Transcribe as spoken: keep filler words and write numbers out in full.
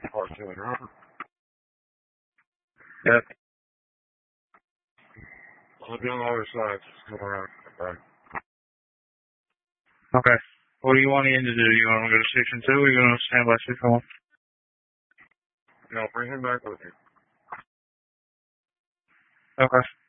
Part two and Robert. Yep. I'll be on the other side. Come around. Right. Okay. What do you want Ian to do? You want to go to station two or you want to stand by station one? No, bring him back with you. Okay.